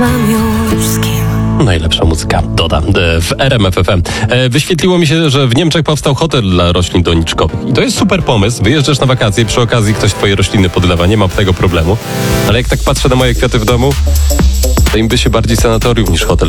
Najlepsza muzyka, dodam, w RMF FM. Wyświetliło mi się, że w Niemczech powstał hotel dla roślin doniczkowych. I to jest super pomysł. Wyjeżdżasz na wakacje, przy okazji ktoś twoje rośliny podlewa, nie ma tego problemu. Ale jak tak patrzę na moje kwiaty w domu, to im by się bardziej sanatorium niż hotel